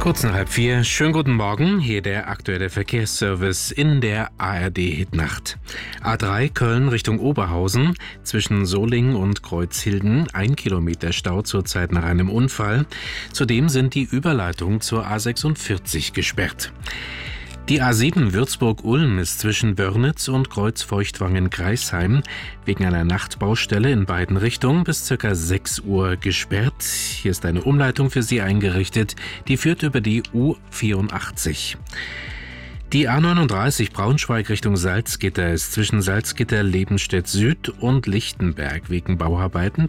Kurz nach 3:30. Schönen guten Morgen. Hier der aktuelle Verkehrsservice in der ARD-Hitnacht. A3 Köln Richtung Oberhausen. Zwischen Solingen und Kreuzhilden 1 Kilometer Stau zurzeit nach einem Unfall. Zudem sind die Überleitungen zur A46 gesperrt. Die A7 Würzburg-Ulm ist zwischen Wörnitz und Kreuzfeuchtwangen-Kreisheim wegen einer Nachtbaustelle in beiden Richtungen bis ca. 6 Uhr gesperrt. Hier ist eine Umleitung für Sie eingerichtet, die führt über die U84. Die A39 Braunschweig Richtung Salzgitter ist zwischen Salzgitter, Lebenstedt Süd und Lichtenberg wegen Bauarbeiten